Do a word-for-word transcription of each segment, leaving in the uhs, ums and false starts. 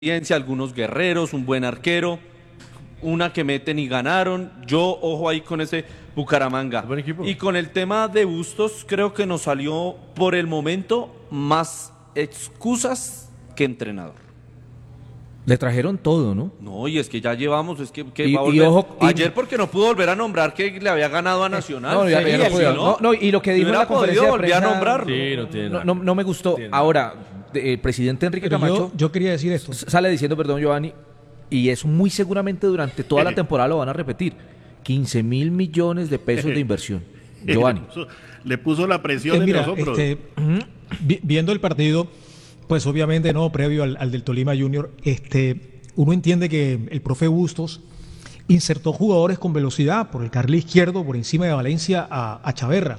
experiencia, algunos guerreros, un buen arquero, una que meten y ganaron. Yo, ojo ahí con ese Bucaramanga. Buen equipo. Y con el tema de Bustos, creo que nos salió por el momento más excusas que entrenador. Le trajeron todo, ¿no? No, y es que ya llevamos, es que, que Y- va a y volver. ojo, y- Ayer porque no pudo volver a nombrar que le había ganado a Nacional. No, ya- Sí, ya no sí, podía. ¿no? No, no, y lo que Si dijo en hubiera la conferencia podido, de volvía a prensa, nombrarlo. Sí, no tiene no, nada. no, no me gustó. Tiene nada. Ahora, de- el presidente Enrique Pero Camacho yo, yo quería decir esto. s- sale diciendo, perdón, Giovanni, y eso muy seguramente durante toda la temporada lo van a repetir. quince mil millones de pesos de inversión. Giovanni. Le puso, le puso la presión Eh, en mira, nosotros. este, vi- viendo el partido, pues obviamente no, previo al, al del Tolima Junior, este, uno entiende que el profe Bustos insertó jugadores con velocidad por el carril izquierdo, por encima de Valencia a, a Chaverra.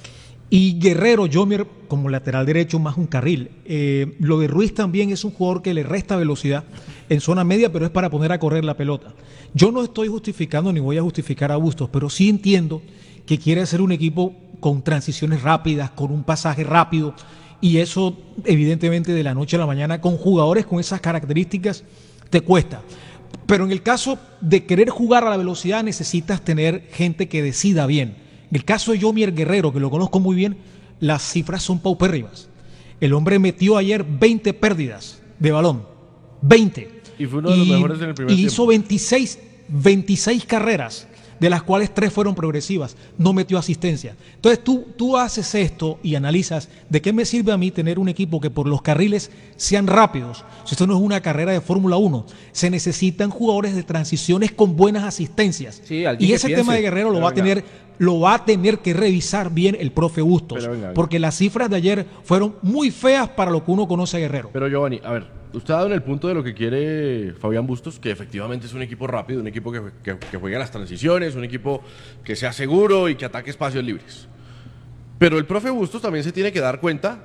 Y Guerrero, Jomier como lateral derecho, más un carril. Eh, lo de Ruiz también es un jugador que le resta velocidad en zona media, pero es para poner a correr la pelota. Yo no estoy justificando ni voy a justificar a Bustos, pero sí entiendo que quiere hacer un equipo con transiciones rápidas, con un pasaje rápido, y eso evidentemente de la noche a la mañana con jugadores con esas características te cuesta. Pero en el caso de querer jugar a la velocidad necesitas tener gente que decida bien. En el caso de Yomier Guerrero, que lo conozco muy bien, las cifras son paupérrimas. El hombre metió ayer veinte pérdidas de balón. veinte. Y fue uno de los mejores en el primer y tiempo. hizo veintiséis, veintiséis carreras, de las cuales tres fueron progresivas. No metió asistencia. Entonces tú, tú haces esto y analizas de qué me sirve a mí tener un equipo que por los carriles sean rápidos. Si esto no es una carrera de Fórmula uno, se necesitan jugadores de transiciones con buenas asistencias. Sí, alguien y que ese piense. tema de Guerrero lo Pero va a venga. tener, lo va a tener que revisar bien el profe Bustos. Pero venga, venga. Porque las cifras de ayer fueron muy feas para lo que uno conoce a Guerrero. Pero Giovanni, a ver, usted ha dado en el punto de lo que quiere Fabián Bustos, que efectivamente es un equipo rápido, un equipo que, que, que juega las transiciones, un equipo que sea seguro y que ataque espacios libres. Pero el profe Bustos también se tiene que dar cuenta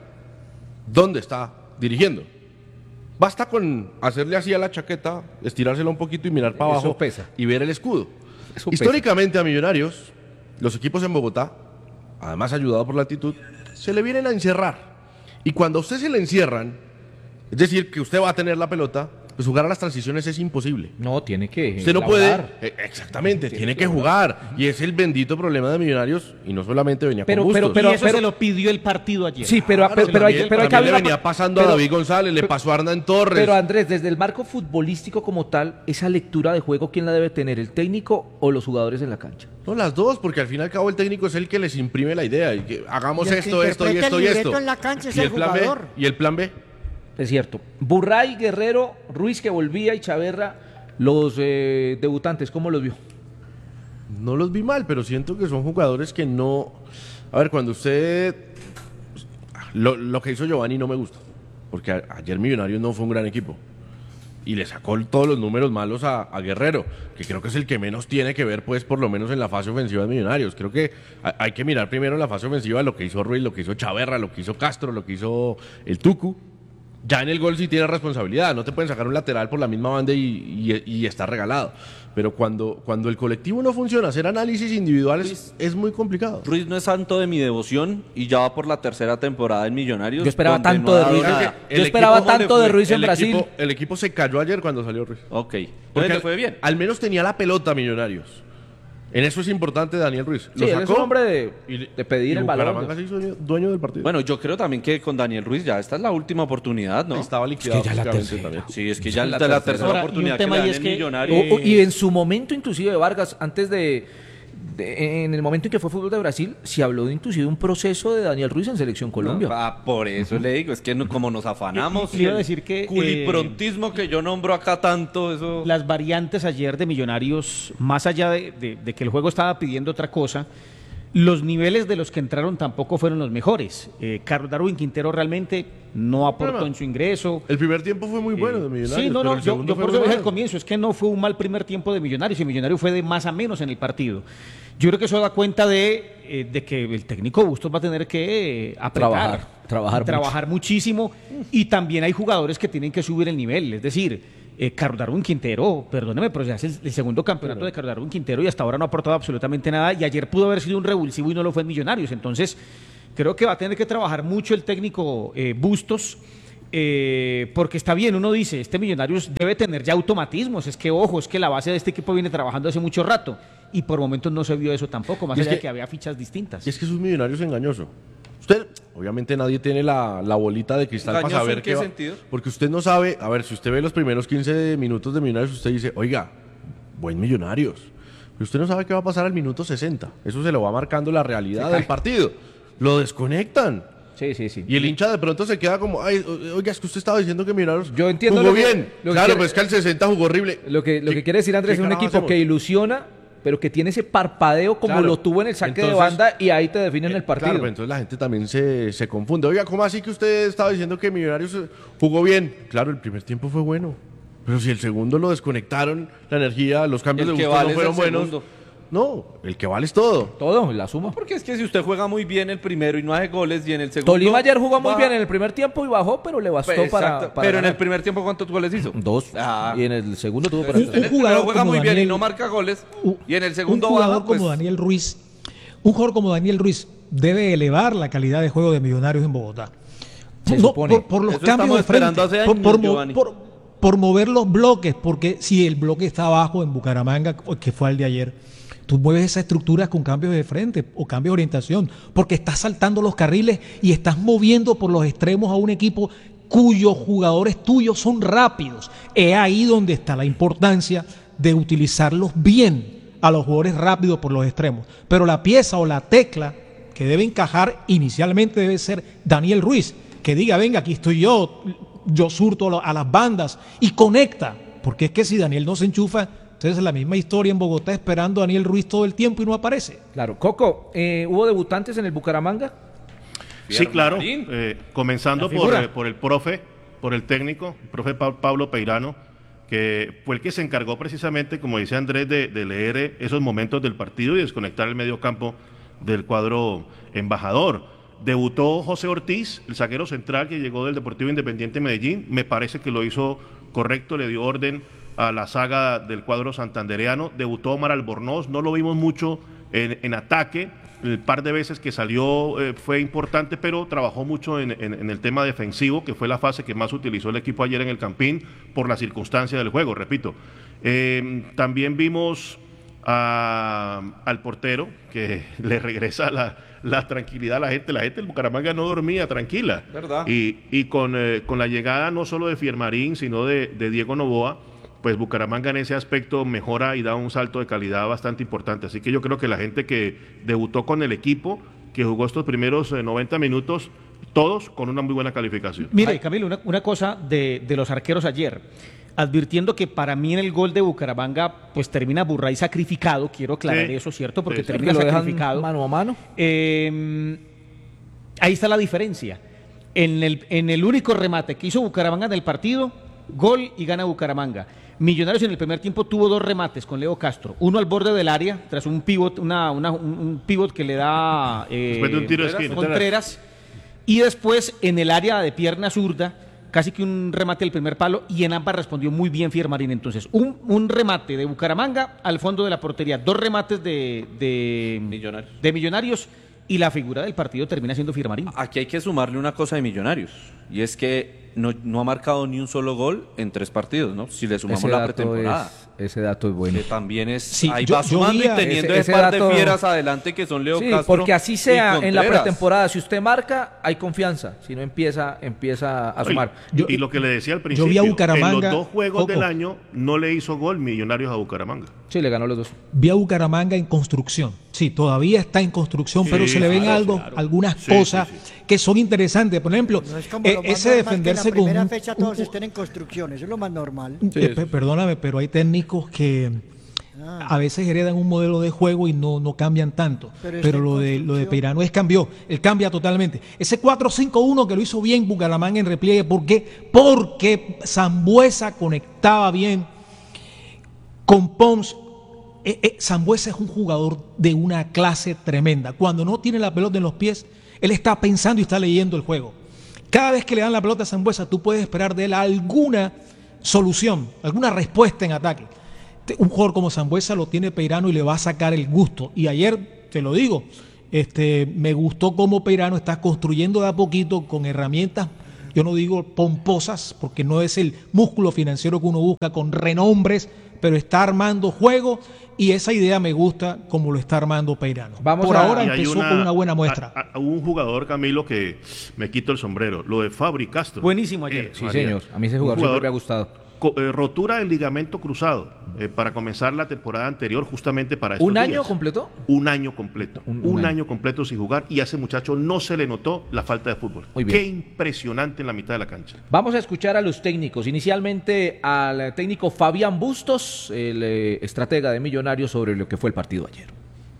dónde está dirigiendo. Basta con hacerle así a la chaqueta, estirársela un poquito y mirar para Eso abajo pesa. y ver el escudo. Eso pesa. Históricamente a Millonarios, los equipos en Bogotá, además ayudado por la actitud, se le vienen a encerrar. Y cuando a usted se le encierran, es decir, que usted va a tener la pelota, pues jugar a las transiciones es imposible. No, tiene que. Usted no elaborar. puede. eh, Exactamente, tiene, que jugar. Y es el bendito problema de Millonarios, y no solamente venía Pero- con Bustos. pero- y eso se lo pidió el partido ayer. Sí, pero, Claro, pero, pero hay, también- pero hay que también abrir le la- venía pasando pero- a David González, le pasó a Hernán Torres. Pero Andrés, desde el marco futbolístico como tal, esa lectura de juego, ¿quién la debe tener? ¿El técnico o los jugadores en la cancha? No, las dos, porque al fin y al cabo el técnico es el que les imprime la idea. Y que hagamos Y el que esto, esto y interpreta esto el y libreto esto. en la cancha es ¿Y el el plan B? jugador. ¿Y el plan B? Es cierto. Burray, Guerrero, Ruiz que volvía y Chaverra, los eh, debutantes, ¿cómo los vio? No los vi mal, pero siento que son jugadores que no... A ver, cuando usted... Lo, lo que hizo Giovanni no me gusta, porque a- ayer Millonarios no fue un gran equipo. Y le sacó todos los números malos a, a Guerrero, que creo que es el que menos tiene que ver, pues, por lo menos en la fase ofensiva de Millonarios. Creo que ha- hay que mirar primero en la fase ofensiva lo que hizo Ruiz, lo que hizo Chaverra, lo que hizo Castro, lo que hizo el Tucu. Ya en el gol sí tiene responsabilidad, no te pueden sacar un lateral por la misma banda y, y- y está regalado. Pero cuando, cuando el colectivo no funciona, hacer análisis individuales es muy complicado. Ruiz no es santo de mi devoción y ya va por la tercera temporada en Millonarios. Yo esperaba donde tanto no ha de dado Ruiz. nada. Yo esperaba equipo- tanto ¿cómo le de fue? Ruiz en El Brasil. equipo- el equipo se cayó ayer cuando salió Ruiz. Ok. Porque Entonces le al- fue bien. Al menos tenía la pelota Millonarios. En eso es importante Daniel Ruiz. Sí, él es un hombre de, y- de pedir y el balón. Bucaramanga se hizo dueño- dueño del partido. Bueno, yo creo también que con Daniel Ruiz ya esta es la última oportunidad, ¿no? estaba liquidado. Es que ya la prácticamente tercera. también. Sí, es que ya Es la es la tercera. tercera Ahora, y un oportunidad que tema le dan y es en que- Millonarios. O- o- y en su momento, inclusive, Vargas, antes de, de- en el momento en que fue fútbol de Brasil, se habló de inclusive un proceso de Daniel Ruiz en Selección Colombia. Ah, por eso le digo, es que no- como nos afanamos. Y- y le iba a el decir que, culiprontismo que yo nombro acá tanto, eso. Las variantes ayer de Millonarios, más allá de, de- de que el juego estaba pidiendo otra cosa, los niveles de los que entraron tampoco fueron los mejores. Eh, Carlos Darwin Quintero realmente no aportó Bueno, en su ingreso. El primer tiempo fue muy bueno de Millonarios. Sí, no, pero no, el yo, segundo yo fue por eso muy dije al bueno. comienzo, es que no fue un mal primer tiempo de Millonarios y Millonarios fue de más a menos en el partido. Yo creo que eso da cuenta de, eh, de que el técnico Bustos va a tener que eh, apretar, Trabajar, trabajar trabajar muchísimo y también hay jugadores que tienen que subir el nivel, es decir, eh, Carlos Darwin Quintero, perdóneme, pero ya es el, el segundo campeonato de Carlos Darwin Quintero y hasta ahora no ha aportado absolutamente nada y ayer pudo haber sido un revulsivo y no lo fue en Millonarios, entonces creo que va a tener que trabajar mucho el técnico eh, Bustos Eh, porque está bien, uno dice, este Millonarios debe tener ya automatismos, es que ojo, es que la base de este equipo viene trabajando hace mucho rato, y por momentos no se vio eso tampoco, más Y es allá de que- que había fichas distintas. Y es que es un millonario engañoso. Usted, obviamente nadie tiene la, la bolita de cristal para ¿Engañoso saber en qué qué va- sentido? Porque usted no sabe, a ver, si usted ve los primeros quince minutos de Millonarios, usted dice, oiga, buen Millonarios. Pero usted no sabe qué va a pasar al minuto sesenta. Eso se lo va marcando la realidad del partido. Lo desconectan. Sí, sí, sí. Y el hincha de pronto se queda como, ay, o- oiga, es que usted estaba diciendo que Millonarios Yo entiendo jugó lo que- bien. lo que Claro, quiere- pero es que al sesenta jugó horrible. Lo que, lo ¿Qué- que quiere decir Andrés qué es un carajo equipo hacemos? que ilusiona, pero que tiene ese parpadeo como Claro. lo tuvo en el saque de Entonces- banda y ahí te definen el partido. Claro, pero entonces la gente también se, se confunde. Oiga, ¿cómo así que usted estaba diciendo que Millonarios eh, jugó bien? Claro, el primer tiempo fue bueno. Pero si el segundo lo desconectaron, la energía, los cambios El de que gusto vale no es fueron el buenos. segundo. No, el que vale es todo. Todo, la suma. Porque es que si usted juega muy bien el primero y no hace goles y en el segundo... Tolima ayer jugó muy baja- bien en el primer tiempo y bajó, pero le bastó Pues, para, exacto. para Pero en ganar. el primer tiempo, ¿cuántos goles hizo? Dos. Ah. Y en el segundo tuvo para Un- En tres. el un jugador primero juega como muy bien y Daniel- no marca goles. Un- Y en el segundo un jugador baja, pues... como Daniel Ruiz, un jugador como Daniel Ruiz debe elevar la calidad de juego de Millonarios en Bogotá. Se No, supone. por, por los Eso cambios estamos de frente, esperando hace por, años, por mo- Giovanni. por- por mover los bloques, porque si el bloque está abajo en Bucaramanga, que fue el de ayer, tú mueves esa estructura con cambios de frente o cambios de orientación, porque estás saltando los carriles y estás moviendo por los extremos a un equipo cuyos jugadores tuyos son rápidos. Es ahí donde está la importancia de utilizarlos bien a los jugadores rápidos por los extremos. Pero la pieza o la tecla que debe encajar inicialmente debe ser Daniel Ruiz, que diga, venga, aquí estoy yo, yo surto a lo- a las bandas y conecta, porque es que si Daniel no se enchufa, entonces es la misma historia en Bogotá esperando a Daniel Ruiz todo el tiempo y no aparece. Claro. Coco, eh, ¿hubo debutantes en el Bucaramanga? Sí, claro. Marín. eh, comenzando La por, figura. eh, por el profe, por el técnico, el profe Pa- Pablo Peirano, que fue el que se encargó precisamente, como dice Andrés, de, de leer eh, esos momentos del partido y desconectar el medio campo del cuadro embajador. Debutó José Ortiz, el zaguero central que llegó del Deportivo Independiente Medellín. Me parece que lo hizo correcto, le dio orden a la saga del cuadro santandereano. Debutó Omar Albornoz, no lo vimos mucho en, en ataque. El par de veces que salió eh, fue importante, pero trabajó mucho en, en- en el tema defensivo, que fue la fase que más utilizó el equipo ayer en el Campín por la circunstancia del juego, repito. Eh, también vimos a- al portero, que le regresa la, la tranquilidad a la gente. La gente del Bucaramanga no dormía tranquila. ¿Verdad? Y, y con, eh, con la llegada no solo de Fiermarín, sino de, de Diego Novoa, pues Bucaramanga en ese aspecto mejora y da un salto de calidad bastante importante. Así que yo creo que la gente que debutó con el equipo, que jugó estos primeros eh, noventa minutos, todos con una muy buena calificación. Mire, Camilo, una, una cosa de, de los arqueros ayer, advirtiendo que para mí en el gol de Bucaramanga, pues termina Burray sacrificado, quiero aclarar Sí. eso, ¿cierto? Porque Sí, sí. termina Que lo dejan sacrificado. mano a mano. Eh, ahí está la diferencia. En el, en el único remate que hizo Bucaramanga en el partido, gol y gana Bucaramanga. Millonarios en el primer tiempo tuvo dos remates con Leo Castro. Uno al borde del área, tras un pivot, una, una- un, un pivot que le da eh, Después de un tiro de esquina. Contreras. Y después en el área de pierna zurda, casi que un remate del primer palo, y en ambas respondió muy bien Fiermarín. Entonces, un, un remate de Bucaramanga al fondo de la portería, dos remates de, de, Millonarios. de Millonarios, y la figura del partido termina siendo Fiermarín. Aquí hay que sumarle una cosa de Millonarios, y es que no, no ha marcado ni un solo gol en tres partidos, ¿no? Si le sumamos Ese la dato, pretemporada. es, ese dato es bueno. Que también es, Sí, ahí yo- va yo sumando vi a- y teniendo ese- ese, ese par dato- de fieras adelante que son Leo Sí, Castro porque así y sea en la Contreras. pretemporada, si usted marca, hay confianza. Si no empieza, empieza a sumar. Y, Yo- y lo que le decía al yo principio, vi a Bucaramanga, en los dos juegos Coco. del año no le hizo gol Millonarios a Bucaramanga. Sí, le ganó los dos. Vi a Bucaramanga en construcción. Sí, todavía está en construcción, Sí, pero se le ven claro, algo, claro. algunas Sí, cosas sí, sí. que son interesantes. Por ejemplo, No es como eh, lo más ese normal defenderse que en la con primera un- fecha un- todos estén en construcción, eso es lo más normal. Eh, pe- perdóname, pero hay técnicos que Ah. a veces heredan un modelo de juego y no, no cambian tanto. Pero Pero, está en lo de lo de construcción. Peirano es cambió, él cambia totalmente. Ese cuatro cinco uno que lo hizo bien Bucaramanga en repliegue, ¿por qué? Porque Sambuesa conectaba bien con Pons. Eh, eh, Sambuesa es un jugador de una clase tremenda. Cuando no tiene la pelota en los pies, él está pensando y está leyendo el juego. Cada vez que le dan la pelota a Sambuesa, tú puedes esperar de él alguna solución, alguna respuesta en ataque. Te- Un jugador como Sambuesa lo tiene Peirano y le va a sacar el gusto. Y ayer, te lo digo, este, me gustó cómo Peirano está construyendo de a poquito con herramientas yo no digo pomposas, porque no es el músculo financiero que uno busca con renombres, pero está armando juego y esa idea me gusta como lo está armando Peirano. Vamos Por a- ahora Y hay empezó con una buena muestra. a- a- un jugador, Camilo, que me quito el sombrero, lo de Fabri Castro. Buenísimo ayer. Sí, María. señor. A mí ese Un jugador siempre me ha gustado. co- eh, rotura del ligamento cruzado eh, para comenzar la temporada anterior, justamente para estos ¿Un año días. completo? Un año completo. Un- Un, un año. año completo sin jugar y a ese muchacho no se le notó la falta de fútbol. Muy bien. Qué impresionante en la mitad de la cancha. Vamos a escuchar a los técnicos. Inicialmente al técnico Fabián Bustos, el eh, estratega de Millonarios, sobre lo que fue el partido ayer.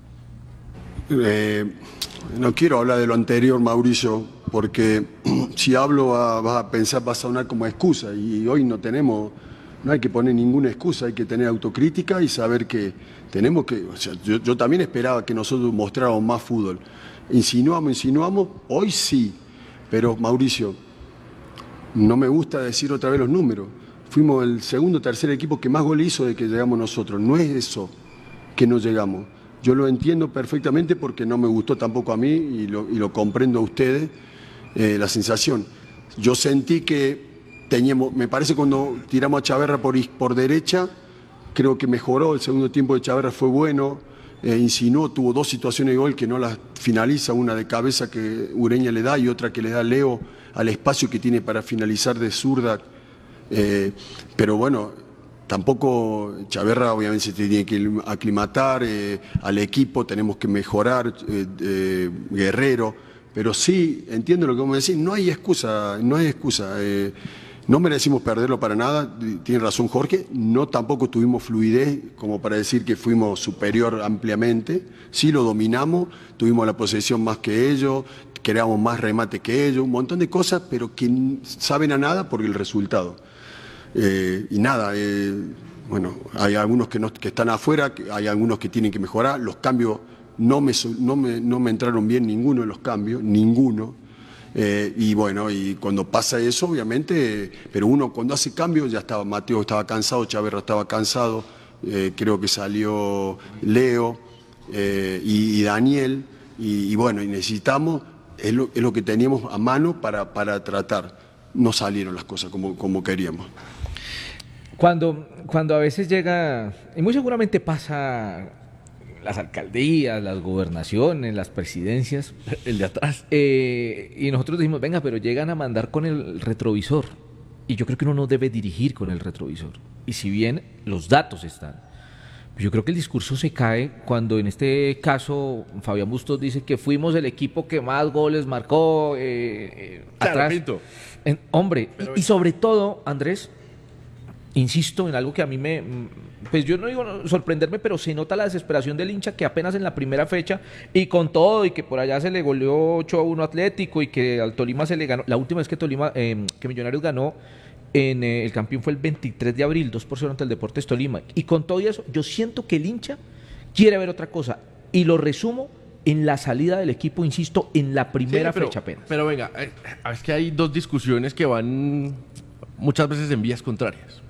Eh, no quiero hablar de lo anterior, Mauricio, porque si hablo va- vas a pensar, va a sonar como excusa y hoy no tenemos, no hay que poner ninguna excusa, hay que tener autocrítica y saber que tenemos que, o sea, yo, yo también esperaba que nosotros mostráramos más fútbol. Insinuamos, insinuamos, hoy sí, pero Mauricio, no me gusta decir otra vez los números. Fuimos el segundo o tercer equipo que más gol hizo de que llegamos nosotros. No es eso que no llegamos. Yo lo entiendo perfectamente porque no me gustó tampoco a mí y lo, y lo comprendo a ustedes, eh, la sensación. Yo sentí que teníamos, me parece cuando tiramos a Chaverra por, is- por derecha, creo que mejoró, el segundo tiempo de Chaverra fue bueno, eh, insinuó, tuvo dos situaciones de gol que no las finaliza, una de cabeza que Ureña le da y otra que le da Leo al espacio que tiene para finalizar de zurda. Eh, pero bueno, tampoco Chaverra obviamente se tiene que aclimatar eh, al equipo, tenemos que mejorar, eh, eh, Guerrero, pero sí, entiendo lo que vos me decís, no hay excusa, no hay excusa. Eh, no merecimos perderlo para nada, tiene razón Jorge, no tampoco tuvimos fluidez como para decir que fuimos superior ampliamente, sí lo dominamos, tuvimos la posesión más que ellos, creamos más remate que ellos, un montón de cosas, pero que saben a nada por el resultado. Eh, y nada, eh, bueno, hay algunos que, no, que están afuera, hay algunos que tienen que mejorar, los cambios no me, no me, no me entraron bien ninguno de los cambios, ninguno. Eh, y bueno, y cuando pasa eso, obviamente, eh, pero uno cuando hace cambios, ya estaba, Mateo estaba cansado, Chaverra estaba cansado, eh, creo que salió Leo eh, y, y Daniel, y, y bueno, y necesitamos, es lo, es lo que teníamos a mano para, para tratar. No salieron las cosas como, como queríamos. Cuando, cuando a veces llega, y muy seguramente pasa las alcaldías, las gobernaciones, las presidencias, El de atrás. eh, y nosotros decimos, venga, pero llegan a mandar con el retrovisor. Y yo creo que uno no debe dirigir con el retrovisor. Y si bien los datos están, yo creo que el discurso se cae cuando en este caso Fabián Bustos dice que fuimos el equipo que más goles marcó eh, eh, Claro, atrás. Pinto. En- hombre, y, y sobre todo, Andrés, insisto en algo que a mí me, pues yo no digo sorprenderme, pero se nota la desesperación del hincha que apenas en la primera fecha y con todo y que por allá se le goleó ocho a uno Atlético y que al Tolima se le ganó, la última vez que Tolima, eh, que Millonarios ganó en eh, el campeón fue el veintitrés de abril, dos por cero ante el Deportes Tolima, y con todo y eso yo siento que el hincha quiere ver otra cosa y lo resumo en la salida del equipo, insisto, en la primera Sí, pero, fecha apenas. Pero venga, eh, es que hay dos discusiones que van muchas veces en vías contrarias.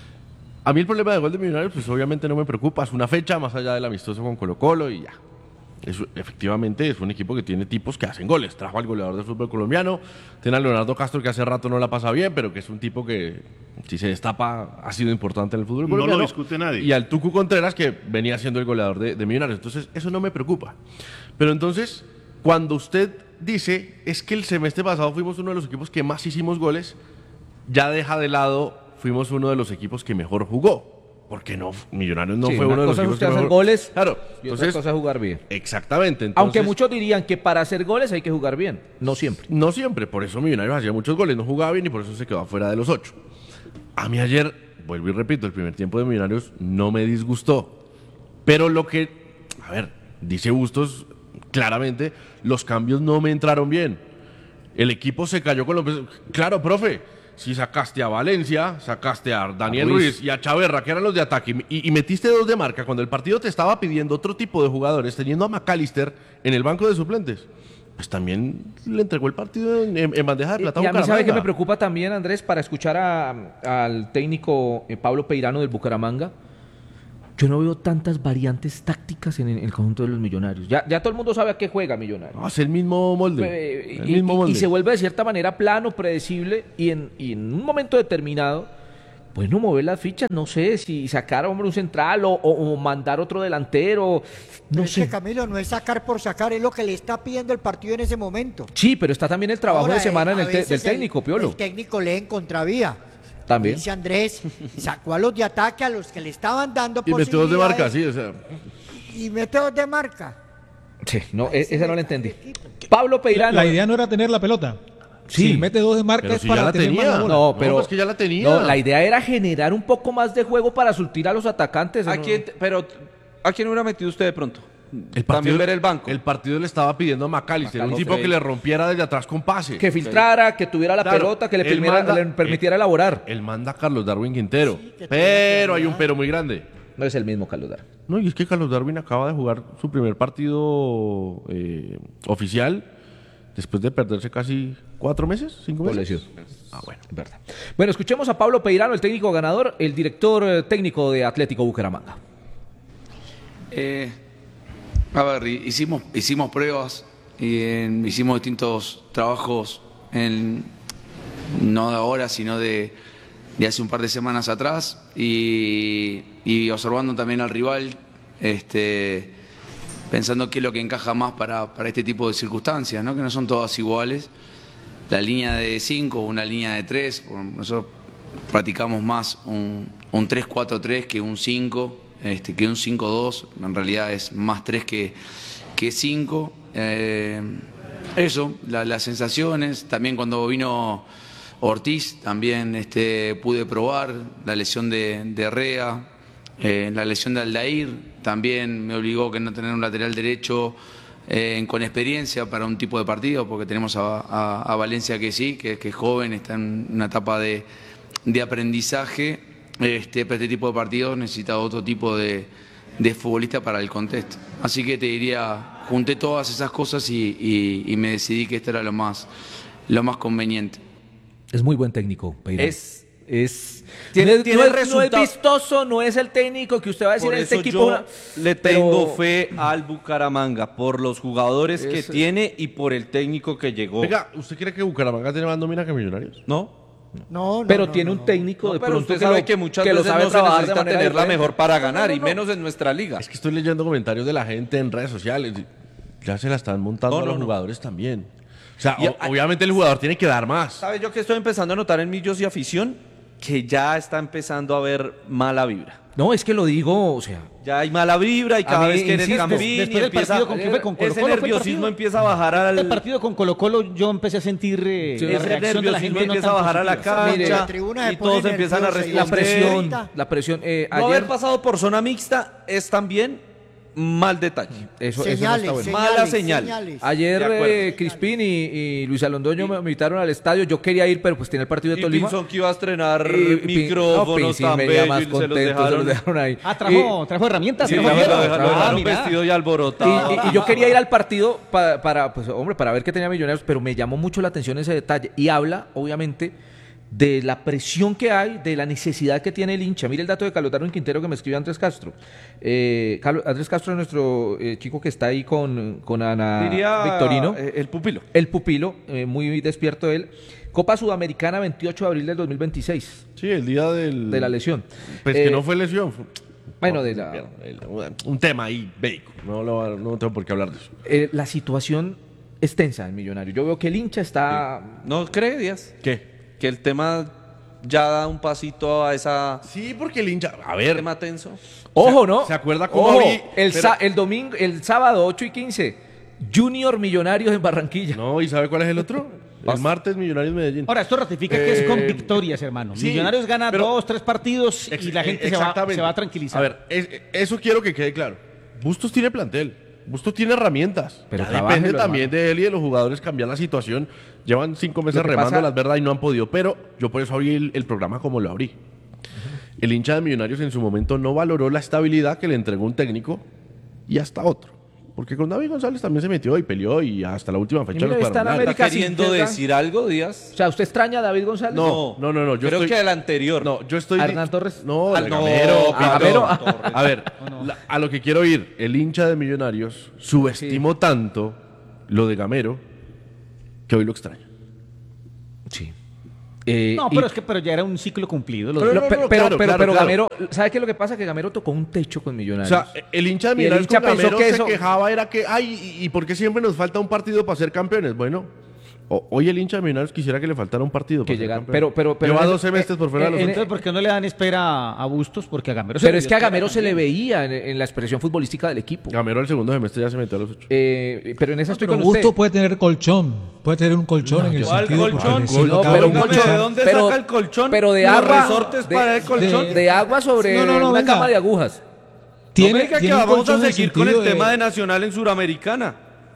A mí el problema de gol de Millonarios, pues obviamente no me preocupa. Es una fecha más allá del amistoso con Colo Colo y ya. Es, efectivamente es un equipo que tiene tipos que hacen goles. Trajo al goleador del fútbol colombiano, tiene a Leonardo Castro que hace rato no la pasa bien, pero que es un tipo que si se destapa ha sido importante en el fútbol No lo colombiano. discute nadie. Y al Tucu Contreras que venía siendo el goleador de, de Millonarios. Entonces eso no me preocupa. Pero entonces cuando usted dice es que el semestre pasado fuimos uno de los equipos que más hicimos goles, ya deja de lado fuimos uno de los equipos que mejor jugó. Porque no, Millonarios no Sí, fue una uno de los cosa es equipos usted que hacer mejor... goles Claro, y otra entonces, cosa es jugar bien. exactamente. Entonces, Aunque muchos dirían que para hacer goles hay que jugar bien, no siempre. no siempre, por eso Millonarios hacía muchos goles, no jugaba bien y por eso se quedó afuera de los ocho. A mí ayer, vuelvo y repito, el primer tiempo de Millonarios no me disgustó. Pero lo que, a ver, dice Bustos claramente, los cambios no me entraron bien. El equipo se cayó con los... Claro, profe, si sacaste a Valencia, sacaste a Daniel A Ruiz. Ruiz y a Chaverra, que eran los de ataque, y, y metiste dos de marca cuando el partido te estaba pidiendo otro tipo de jugadores, teniendo a McAllister en el banco de suplentes, pues también le entregó el partido en, en- en bandeja de Y, plata y a mí sabe que me Bucaramanga. preocupa también, Andrés, para escuchar a- al técnico eh, Pablo Peirano del Bucaramanga. yo no veo tantas variantes tácticas en el, en el conjunto de los Millonarios. Ya, ya todo el mundo sabe a qué juega Millonarios. No, es el mismo molde. Eh, el y, mismo y- molde. y se vuelve de cierta manera plano, predecible, y en, y en un momento determinado, bueno, mover las fichas, no sé, si sacar hombre un central o, o- o mandar otro delantero, no es sé. que Camilo, no es sacar por sacar, es lo que le está pidiendo el partido en ese momento. Sí, pero está también el trabajo Ahora, de semana eh, en a el te- veces del técnico, el, Piolo. El técnico lee en contravía. También. Dice Andrés, sacó a los de ataque, a los que le estaban dando Y metió dos de marca, posibilidades, sí, o sea. Y mete dos de marca. Sí, no, e- esa no la entendí. Pablo Peirano. La idea no era tener la pelota. Sí. Si mete dos de marca Pero es si para ya la tener tenía. más la bola. No, pero No, es que ya la tenía. No, la idea era generar un poco más de juego para surtir a los atacantes. ¿A ¿no? quién, pero, ¿a quién hubiera metido usted de pronto? El También ver el banco. El partido le estaba pidiendo a McAllister, un McAllister. tipo que le rompiera desde atrás con pase. Que filtrara, que tuviera la Claro, pelota, que le, él permitiera, manda- le permitiera elaborar. Él manda a Carlos Darwin Quintero. que tenía Pero hay claridad. un pero muy grande. No es el mismo Carlos Dar. No, y es que Carlos Darwin acaba de jugar su primer partido eh, oficial después de perderse casi cuatro meses, cinco Por meses. lesión. Ah, bueno. Es verdad. Bueno, escuchemos a Pablo Peirano, el técnico ganador, el director eh, técnico de Atlético Bucaramanga. Eh, a ver, hi- hicimos, hicimos pruebas y en- hicimos distintos trabajos, en, no de ahora, sino de, de hace un par de semanas atrás y, y observando también al rival, este, pensando qué es lo que encaja más para, para este tipo de circunstancias, ¿no? Que no son todas iguales. La línea de cinco, una línea de tres, nosotros practicamos más un, un tres cuatro tres que un cinco, este, que un cinco dos, en realidad es más tres que, que cinco. Eh, eso, la- las sensaciones, también cuando vino Ortiz, también este, pude probar la lesión de, de Herrera, eh, la lesión de Aldair, también me obligó que no tener un lateral derecho eh, con experiencia para un tipo de partido, porque tenemos a, a- a Valencia que sí, que, que es joven, está en una etapa de, de aprendizaje, este, pero este tipo de partidos necesita otro tipo de, de futbolista para el contexto. Así que te diría, junté todas esas cosas y, y- y me decidí que esto era lo más, lo más conveniente. Es muy buen técnico, Peirano. Es, Es, Tiene- no, es, tiene no es- no es resultado- vistoso, no es el técnico que usted va a decir Por en este eso equipo. yo una- le tengo pero- fe al Bucaramanga, por los jugadores que Eso. tiene y por el técnico que llegó. Oiga, ¿usted cree que Bucaramanga tiene más nómina que Millonarios? ¿no, No, no, pero no, tiene no, un no. técnico No, de pero pronto usted sabe lo- que muchas que lo veces sabe no se trabajar de necesita manera tener la diferente. mejor para ganar, No, no, y no. menos en nuestra liga. Es que estoy leyendo comentarios de la gente en redes sociales. Ya se la están montando No, a los no, no. jugadores también. O sea, Y o- hay- obviamente el jugador tiene que dar más. ¿Sabe yo que estoy empezando a notar en Millos y afición? Que ya está empezando a haber mala vibra. No, es que lo digo, o sea, Ya hay mala vibra y cada mí, vez que en el insisto, campín después del empieza, partido con- ¿qué fue? ¿Con Colo ese Colo fue el nerviosismo partido? empieza a bajar al... El partido con Colo Colo yo empecé a sentir eh, Sí, la ese reacción de la nerviosismo gente no empieza a tan bajar a la positiva. cancha Mire, la tribuna se y pone todos empiezan a nerviosa y la responder. presión, ahorita. la presión. eh, No ayer, haber pasado por zona mixta es también mal detalle. eso, eso no Señales, está bueno. señales, Mala señal. señales. Ayer De acuerdo. eh, Crispín y, y Luis Alondoño me invitaron al estadio. Yo quería ir, pero pues tiene el partido de Y Tolima. Pinzón que iba a estrenar Y Pin- micrófonos no, Pinzín tan venía bellos más y se los contento, se los dejaron. dejaron ahí. Ah, trajo, trajo herramientas. Sí, trajo lo hierro. dejaron, lo Ah, dejaron mira. vestido y Y, alborotado. y- y yo quería ir al partido pa- para, pues, hombre, para ver qué tenía Millonarios, pero me llamó mucho la atención ese detalle. Y habla, obviamente, de la presión que hay, de la necesidad que tiene el hincha. Mire el dato de Carlos Darwin Quintero que me escribió Andrés Castro. Eh, Carlos- Andrés Castro es nuestro eh, chico que está ahí con, con Ana Diría Victorino. eh, el pupilo. El pupilo, eh, muy despierto él. Copa Sudamericana, veintiocho de abril del dos mil veintiséis, Sí, el día del... de la lesión. Pues Eh, que no fue lesión. fue- bueno, de la- el- Un tema ahí médico. No, lo- no tengo por qué hablar de eso. eh, la situación es tensa en Millonario. Yo veo que el hincha está... ¿No cree, Díaz? ¿Qué? Que el tema ya da un pasito a esa Sí, porque el hincha... A ver, tema tenso. Ojo, ¿no? ¿se acuerda cómo Ojo, vi- el, pero- sa- el domingo, el sábado ocho y quince, Junior Millonarios en Barranquilla. no, ¿y sabe cuál es el otro? El martes Millonarios Medellín. Ahora, esto ratifica que es con Eh, victorias, hermano. sí, Millonarios gana pero- dos, tres partidos y Ex- la gente eh, se va, exactamente. se va a tranquilizar. A ver, es- eso quiero que quede claro. Bustos tiene plantel. Bustos tiene herramientas. Pero Ya trabájelo, depende también hermano. de él y de los jugadores cambiar la situación. Llevan cinco meses Lo que remando pasa- las verdad y no han podido. Pero yo por eso abrí el, el programa como lo abrí. El hincha de Millonarios en su momento no valoró la estabilidad que le entregó un técnico y hasta otro. porque con David González también se metió y peleó y hasta la última fecha Y mira, los está en cuadrangulares. América ¿Está queriendo sin pierda. decir algo, Díaz? O sea, ¿usted extraña a David González? No, no, no, no, yo Creo estoy- que el anterior. No, yo estoy... ¿A Hernán Torres? No, Al de no, Gamero, a Pinto. Gamero. A ver, la- a lo que quiero ir, el hincha de Millonarios subestimó tanto lo de Gamero que hoy lo extraña. Sí. Eh, No, y- pero es que pero ya era un ciclo cumplido. Los- Pero Lo- no, pe- no, pero, claro, pero, claro, pero claro. Gamero, ¿sabe qué es lo que pasa? Que Gamero tocó un techo con O Millonarios. sea, el hincha de Y el Millonarios hincha con Gamero pensó que se eso- quejaba era que, ay, ¿y, y por qué siempre nos falta un partido para ser campeones? Bueno, o- hoy el hincha de Millonarios quisiera que le faltara un partido Que para ser llega- campeón. pero- pero- pero Lleva en dos ese- semestres por fuera de los en- en- Entonces, ¿por qué no le dan espera a Bustos? Porque a Gamero se pero le es dio que a espera Gamero se le también. veía en, en la expresión futbolística del equipo. Gamero el segundo semestre ya se metió a los ocho. Eh, pero en esa estoy Pero con Gusto usted. puede tener colchón, puede tener un colchón en el ¿Cuál sentido colchón? porque si No, lo pero cabe un una colchón. cosa- ¿De dónde pero- saca el colchón? pero de Los agua, resortes de- para el colchón. De, de agua sobre No, no, no, una venga. cama de agujas. No tiene, me diga que tiene un vamos colchón a en el seguir con el sentido tema de- de Nacional en Suramericana.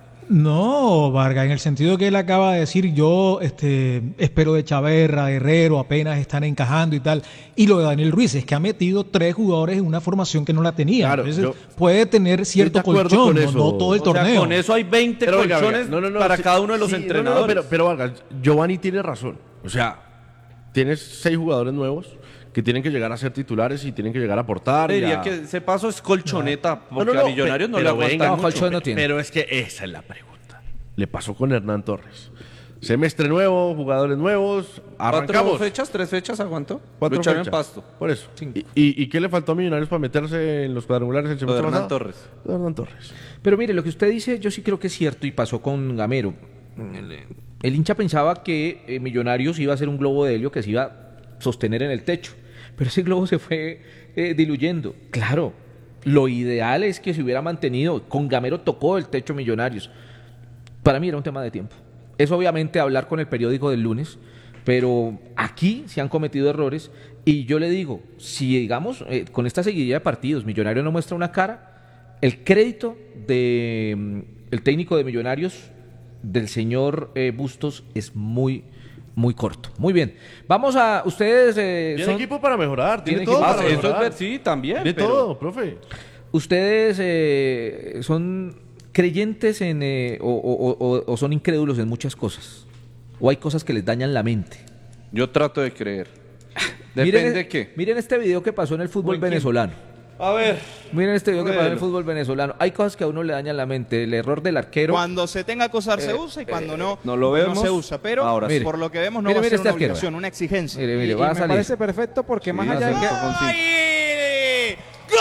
No, Vargas, en el sentido que él acaba de decir, yo este, espero de Chaverra, de Herrero, apenas están encajando y tal. Y lo de Daniel Ruiz es que ha metido tres jugadores en una formación que no la tenía. Claro, Entonces yo- puede tener cierto de acuerdo colchón, con no, eso. no todo el O sea, torneo. con eso hay veinte Pero, oiga, colchones oiga, no, no, no, para sí, cada uno de los sí, no, no, no, entrenadores. pero, pero Vargas, Giovanni tiene razón. O sea, tienes seis jugadores nuevos que tienen que llegar a ser titulares y tienen que llegar a aportar. y Diría a- que ese paso es colchoneta, No, porque no, no, a Millonarios no pe- le pero aguanta venga, No, mucho. colchón no tiene. Pero es que esa es la pregunta. Le pasó con Hernán Torres. Semestre nuevo, jugadores nuevos, arrancamos. ¿Cuatro fechas? ¿Tres fechas aguantó? Cuatro Lucharon fechas. en Pasto. Por eso. ¿Y, y, y qué le faltó a Millonarios para meterse en los cuadrangulares el Lo de semestre Hernán pasado? Torres. Lo de Hernán Torres. Pero mire, lo que usted dice, yo sí creo que es cierto y pasó con Gamero. El, el hincha pensaba que eh, Millonarios iba a ser un globo de helio que se iba a sostener en el techo. Pero ese globo se fue eh, diluyendo. Claro, lo ideal es que se hubiera mantenido. Con Gamero tocó el techo Millonarios. Para mí era un tema de tiempo. Es obviamente hablar con el periódico del lunes, pero aquí se han cometido errores y yo le digo, si digamos eh, con esta seguidilla de partidos Millonarios no muestra una cara, el crédito de mm, el técnico de Millonarios, del señor eh, Bustos, es muy muy corto. Muy bien, vamos a ustedes eh, Tiene son- equipo para mejorar, tiene, tiene todo equipo para Ah, eso es mejorar. ver, sí, también. Tiene pero- todo, profe. ustedes eh, son creyentes en eh, o, o- o- o son incrédulos en muchas cosas, o hay cosas que les dañan la mente. Yo trato de creer. Depende Miren, de qué. Miren este video que pasó en el fútbol ¿En quién? venezolano. A ver. Miren este video que pasó en el Bueno. fútbol venezolano. Hay cosas que a uno le dañan la mente. El error del arquero. Cuando se tenga que usar se Eh, usa y cuando no, no lo vemos. se usa. Pero Ahora sí. por lo que vemos no Mire, va a mire ser este una arquero. obligación, una exigencia. Mire, mire, Y- va y a me salir. parece perfecto porque más Sí, allá de que... sí, con- sí. ¡Ay!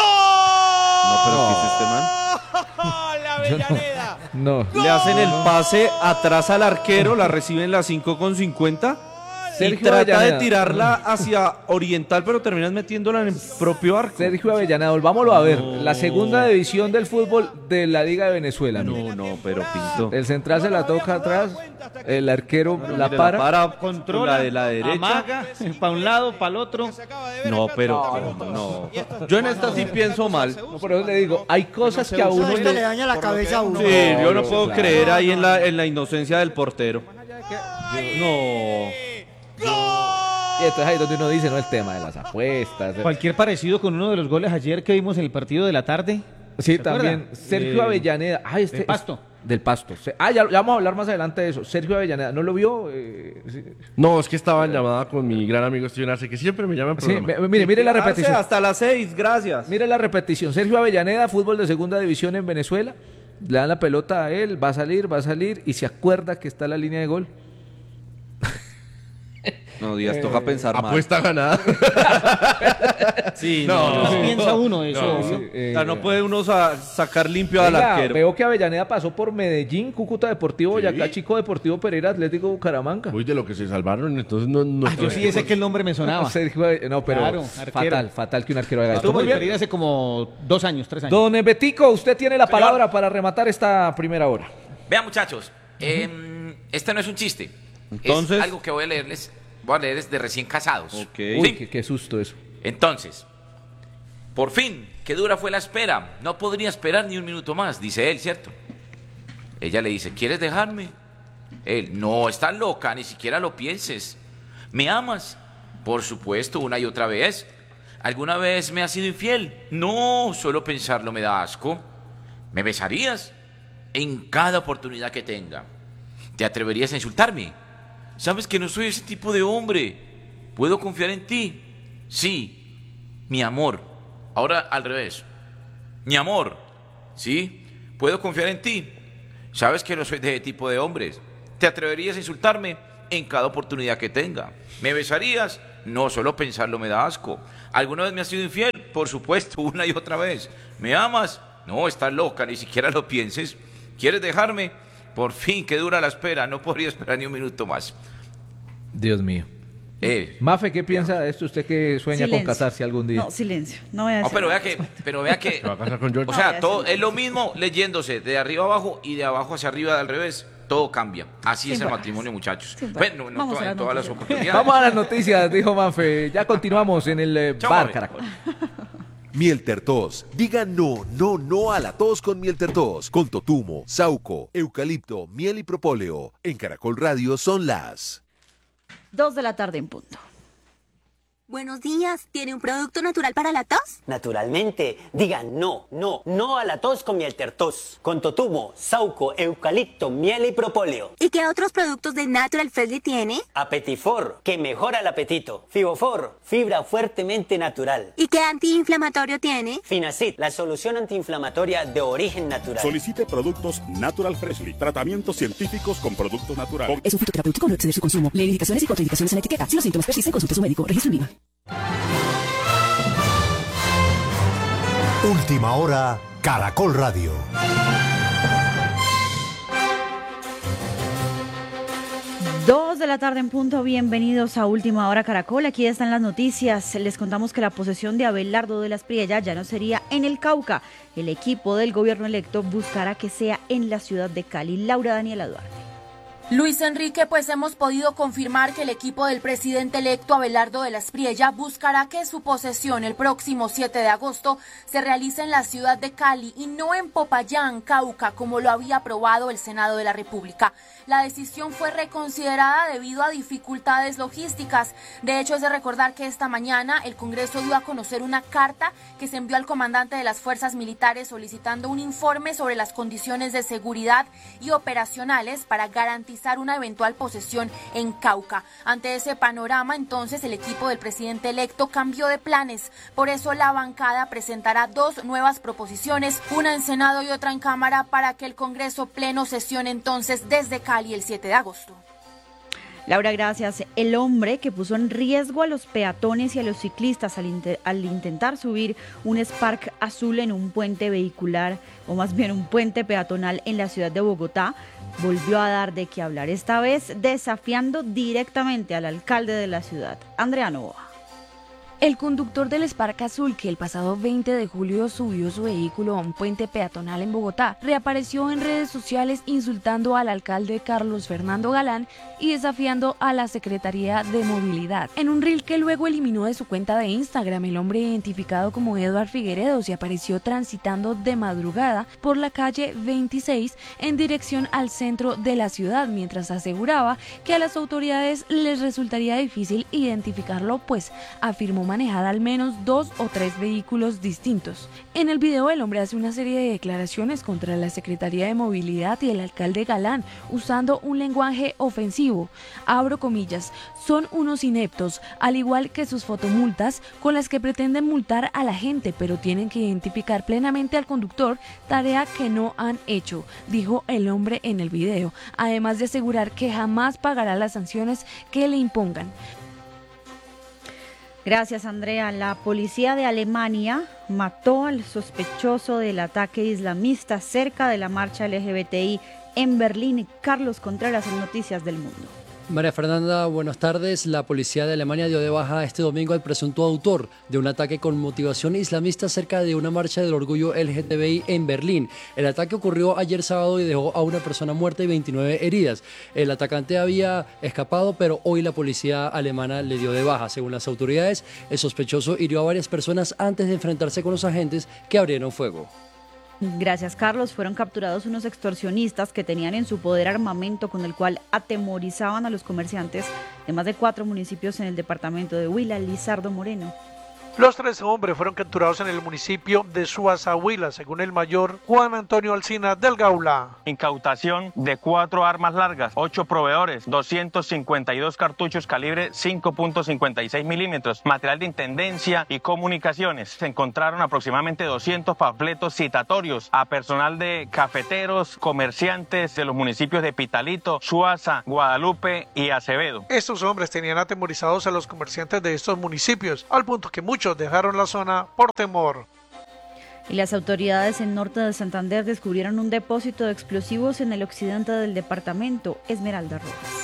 No, pero ¿qué es este man? ¡Gol! ¡La Avellaneda! No. Le hacen el pase atrás al arquero, la reciben las cinco con cincuenta y Sergio trata de Avellaneda. tirarla hacia oriental, pero terminas metiéndola en el propio arco. Sergio Avellaneda, volvámoslo a ver. La segunda división del fútbol de la Liga de Venezuela. No, no, pero Pinto. El central se la toca atrás. El arquero la Mire, para. para Controla, la de la derecha. amaga, para un lado, para el otro. No, pero no. Yo en esta sí pienso mal. No, por eso le digo, hay cosas que a uno Esto le le... daña la cabeza a uno. Sí, yo no puedo creer ahí en la, en la inocencia del portero. No. Y entonces ahí es donde uno dice, no, el tema de las apuestas. Cualquier parecido con uno de los goles ayer que vimos en el partido de la tarde. Sí, ¿Se también. acuerda? Sergio De- Avellaneda. Ah, este, del Pasto. Del Pasto. Se- Ah, ya, ya vamos a hablar más adelante de eso. Sergio Avellaneda, ¿no lo vio? Eh, sí. No, es que estaba en llamada con mi gran amigo Steven Arce, que siempre me llama en Sí, programa. me- mire, mire la repetición. Hasta las seis, gracias. Mire la repetición. Sergio Avellaneda, fútbol de segunda división en Venezuela. Le dan la pelota a él, va a salir, va a salir y se acuerda que está la línea de gol. No, Díaz, toca pensar mal. Apuesta ganada. Sí, No. no. ¿Qué piensa uno de eso? No, ¿no? sí. Eh, O sea, no puede uno sa- sacar limpio al Venga, arquero. veo que Avellaneda pasó por Medellín, Cúcuta Deportivo, Boyacá, Chico Deportivo Pereira, Atlético Bucaramanga. Uy, de lo que se salvaron, entonces no... no Ah, yo sí sé que el nombre me sonaba. Sergio Ave- no, pero Claro, arquero. fatal, fatal que un arquero haga esto. Estuvo Muy en bien. Pereira hace como dos años, tres años. Don Betico, usted tiene la palabra para rematar esta primera hora. Vean, muchachos, eh, este no es un chiste. Entonces- Es algo que voy a leerles. Voy a leerles de recién casados. Ok. Uy, Sí. qué, qué susto eso. Entonces, por fin, qué dura fue la espera. No podría esperar ni un minuto más, dice él, ¿cierto? Ella le dice, ¿quieres dejarme? Él, no, estás loca, ni siquiera lo pienses. ¿Me amas? Por supuesto, una y otra vez. ¿Alguna vez me has sido infiel? No, solo pensarlo me da asco. ¿Me besarías? en cada oportunidad que tenga. ¿Te atreverías a insultarme? Sabes que no soy ese tipo de hombre. ¿Puedo confiar en ti? Sí, mi amor. Ahora al revés. Mi amor. Sí, puedo confiar en ti. Sabes que no soy de ese tipo de hombres. ¿Te atreverías a insultarme en cada oportunidad que tenga? ¿Me besarías? No, solo pensarlo me da asco. ¿Alguna vez me has sido infiel? Por supuesto, una y otra vez. ¿Me amas? No, estás loca, ni siquiera lo pienses. ¿Quieres dejarme? Por fin, qué dura la espera. No podría esperar ni un minuto más. Dios mío. Eh, Mafe, ¿qué piensa de esto usted que sueña Silencio. con casarse algún día? No, silencio. No voy a no, decir pero nada. vea que, pero vea que, ¿Se va a casar con George? o sea, todo es lo mismo leyéndose de arriba abajo y de abajo hacia arriba al revés. Todo cambia. Así Sin es el palabras. matrimonio, muchachos. Sin Bueno, no Vamos to- a las en todas las noticias. oportunidades. Vamos a las noticias, dijo Mafe. Ya continuamos en el eh, Chao, Bar Mafe. Caracol. Miel Tertos. Diga no, no, no a la tos con Miel Tertos. Con totumo, sauco, eucalipto, miel y propóleo. En Caracol Radio son las... Dos de la tarde en punto. Buenos días, ¿tiene un producto natural para la tos? Naturalmente, diga no, no, no a la tos con Miel Tertos. Con totumo, sauco, eucalipto, miel y propóleo. ¿Y qué otros productos de Natural Freshly tiene? Apetifor, que mejora el apetito. Fibofor, fibra fuertemente natural. ¿Y qué antiinflamatorio tiene? Finacid, la solución antiinflamatoria de origen natural. Solicite productos Natural Freshly. Tratamientos científicos con productos naturales. Es un fitoterapéutico, no exceder su consumo. Lee indicaciones y contraindicaciones en la etiqueta. Si los síntomas persisten, consulte a su médico. Registro en V I V A. Última hora, Caracol Radio. Dos de la tarde en punto, bienvenidos a Última Hora Caracol, aquí están las noticias. Les contamos que la posesión de Abelardo de las Priella ya no sería en el Cauca. El equipo del gobierno electo buscará que sea en la ciudad de Cali. Laura Daniela Duarte. Luis Enrique, pues hemos podido confirmar que el equipo del presidente electo Abelardo de las Priella buscará que su posesión el próximo siete de agosto se realice en la ciudad de Cali y no en Popayán, Cauca, como lo había aprobado el Senado de la República. La decisión fue reconsiderada debido a dificultades logísticas. De hecho, es de recordar que esta mañana el Congreso dio a conocer una carta que se envió al comandante de las fuerzas militares solicitando un informe sobre las condiciones de seguridad y operacionales para garantizar una eventual posesión en Cauca. Ante ese panorama, entonces, el equipo del presidente electo cambió de planes. Por eso la bancada presentará dos nuevas proposiciones, una en Senado y otra en Cámara, para que el Congreso pleno sesione entonces desde Cali el siete de agosto. Laura, gracias. El hombre que puso en riesgo a los peatones y a los ciclistas al, inter- al intentar subir un Spark azul en un puente vehicular, o más bien un puente peatonal en la ciudad de Bogotá, volvió a dar de qué hablar, esta vez desafiando directamente al alcalde de la ciudad, Andrea Novoa. El conductor del Spark Azul, que el pasado veinte de julio subió su vehículo a un puente peatonal en Bogotá, reapareció en redes sociales insultando al alcalde Carlos Fernando Galán y desafiando a la Secretaría de Movilidad. En un reel que luego eliminó de su cuenta de Instagram, el hombre identificado como Eduard Figueredo se apareció transitando de madrugada por la calle veintiséis en dirección al centro de la ciudad, mientras aseguraba que a las autoridades les resultaría difícil identificarlo, pues afirmó manejar al menos dos o tres vehículos distintos. En el video, el hombre hace una serie de declaraciones contra la Secretaría de Movilidad y el alcalde Galán, usando un lenguaje ofensivo. Abro comillas, son unos ineptos, al igual que sus fotomultas con las que pretenden multar a la gente, pero tienen que identificar plenamente al conductor, tarea que no han hecho, dijo el hombre en el video, además de asegurar que jamás pagará las sanciones que le impongan. Gracias, Andrea. La policía de Alemania mató al sospechoso del ataque islamista cerca de la marcha L G B T I en Berlín. Carlos Contreras en Noticias del Mundo. María Fernanda, buenas tardes. La policía de Alemania dio de baja este domingo al presunto autor de un ataque con motivación islamista cerca de una marcha del orgullo L G T B I en Berlín. El ataque ocurrió ayer sábado y dejó a una persona muerta y veintinueve heridas. El atacante había escapado, pero hoy la policía alemana le dio de baja. Según las autoridades, el sospechoso hirió a varias personas antes de enfrentarse con los agentes que abrieron fuego. Gracias, Carlos. Fueron capturados unos extorsionistas que tenían en su poder armamento con el cual atemorizaban a los comerciantes de más de cuatro municipios en el departamento de Huila. Lizardo Moreno. Los tres hombres fueron capturados en el municipio de Suazahuila, según el mayor Juan Antonio Alsina del Gaula. Incautación de cuatro armas largas, ocho proveedores, doscientos cincuenta y dos cartuchos calibre cinco punto cincuenta y seis milímetros, material de intendencia y comunicaciones. Se encontraron aproximadamente doscientos panfletos citatorios a personal de cafeteros, comerciantes de los municipios de Pitalito, Suaza, Guadalupe y Acevedo. Estos hombres tenían atemorizados a los comerciantes de estos municipios, al punto que muchos dejaron la zona por temor. Y las autoridades en norte de Santander descubrieron un depósito de explosivos en el occidente del departamento. Esmeralda Rojas.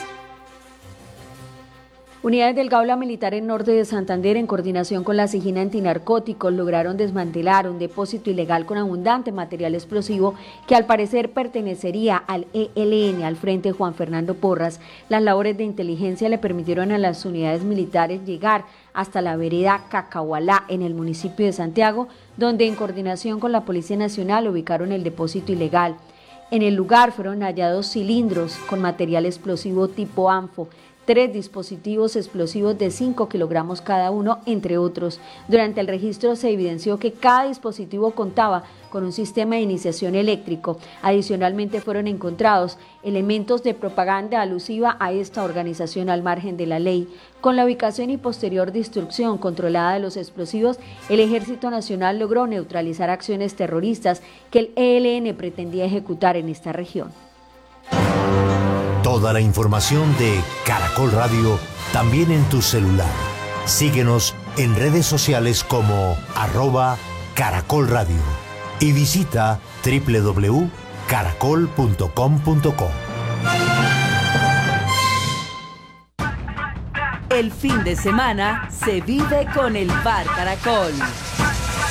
Unidades del Gaula Militar en norte de Santander, en coordinación con la Sigina Antinarcóticos, lograron desmantelar un depósito ilegal con abundante material explosivo que al parecer pertenecería al E L N, al Frente Juan Fernando Porras. Las labores de inteligencia le permitieron a las unidades militares llegar hasta la vereda Cacahualá, en el municipio de Santiago, donde en coordinación con la Policía Nacional ubicaron el depósito ilegal. En el lugar fueron hallados cilindros con material explosivo tipo ANFO, tres dispositivos explosivos de cinco kilogramos cada uno, entre otros. Durante el registro se evidenció que cada dispositivo contaba con un sistema de iniciación eléctrico. Adicionalmente fueron encontrados elementos de propaganda alusiva a esta organización al margen de la ley. Con la ubicación y posterior destrucción controlada de los explosivos, el Ejército Nacional logró neutralizar acciones terroristas que el E L N pretendía ejecutar en esta región. Toda la información de Caracol Radio también en tu celular. Síguenos en redes sociales como arroba Caracol Radio y visita doble u doble u doble u punto caracol punto com punto co. El fin de semana se vive con el Bar Caracol.